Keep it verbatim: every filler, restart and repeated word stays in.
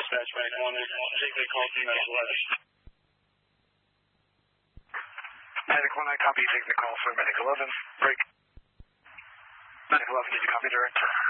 dispatch back on it. Take the call to Medic eleven. Medic one, I copy. Take the call for Medic eleven. Break. Medic eleven, did you copy, Director?